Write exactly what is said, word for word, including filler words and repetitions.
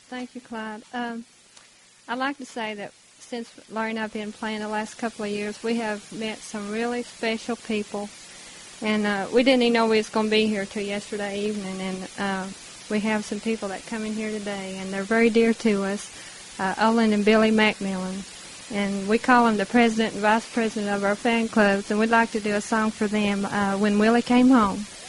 Thank you, Clyde. Um, I'd like to say that since Larry and I have been playing the last couple of years, we have met some really special people. And uh, we didn't even know we was going to be here till yesterday evening. And uh, we have some people that come in here today, and they're very dear to us, uh, Olin and Billy Macmillan. And we call them the president and vice president of our fan clubs, and we'd like to do a song for them, uh, When Willie Came Home.